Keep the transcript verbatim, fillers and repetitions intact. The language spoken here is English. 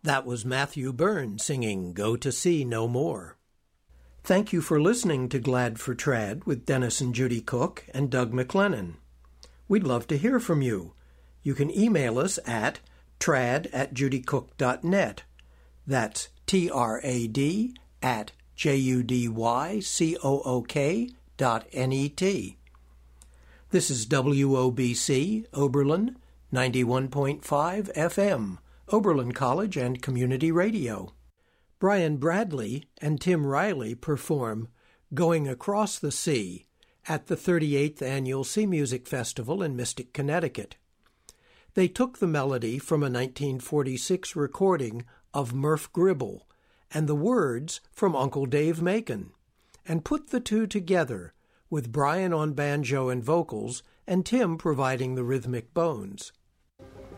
That was Matthew Byrne singing Go to Sea No More. Thank you for listening to Glad for Trad with Dennis and Judy Cook and Doug McLennan. We'd love to hear from you. You can email us at trad at judycook dot net. That's T R A D at J U D Y C O O K dot N E T. This is W O B C, Oberlin, ninety-one point five F M, Oberlin College and Community Radio. Brian Bradley and Tim Riley perform Going Across the Sea at the thirty-eighth Annual Sea Music Festival in Mystic, Connecticut. They took the melody from a nineteen forty-six recording of Murph Gribble and the words from Uncle Dave Macon, and put the two together, with Brian on banjo and vocals and Tim providing the rhythmic bones.